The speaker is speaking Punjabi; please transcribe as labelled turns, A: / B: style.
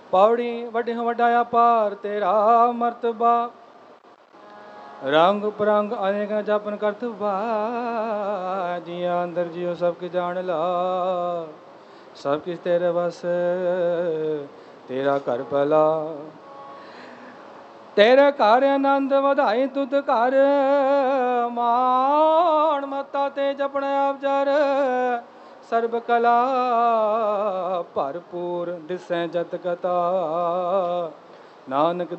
A: ਪੌੜੀ ਵੱਡਿਓ ਵੱਡਾ ਅਪਾਰ ਤੇਰਾ ਮਰਤਬਾ, ਰੰਗ ਪਰੰਗ ਅਨੇਕ ਜਾਪਨ ਕਰਤਬਾ। ਜੀਆਂ ਅੰਦਰ ਜਿਉ ਸਭ ਕਿ ਜਾਣ ਲਾ, ਸਭ ਕਿਛ ਤੇਰੇ ਵਸ ਤੇਰਾ ਘਰ ਭਲਾ। ਤੇਰੇ ਘਰ ਆਨੰਦ ਵਧਾਈ ਤੁਧ ਘਰ, ਮਾਣ ਮਤਾ ਤੇ ਜਪਣ ਆਪ ਜਰ। ਸਰਬ ਕਲਾ ਭਰਪੂਰ ਦਿਸੈ ਜਤ ਕਤਾ, ਨਾਨਕ